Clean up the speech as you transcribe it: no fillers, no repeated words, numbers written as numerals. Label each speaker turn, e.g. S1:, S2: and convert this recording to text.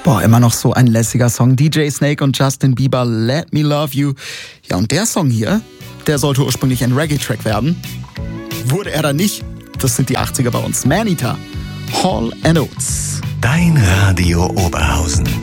S1: Boah, immer noch so ein lässiger Song. DJ Snake und Justin Bieber, Let Me Love You. Ja, und der Song hier, der sollte ursprünglich ein Reggae-Track werden. Wurde er dann nicht. Das sind die 80er bei uns. Maneater, Hall & Oates.
S2: Dein Radio Oberhausen.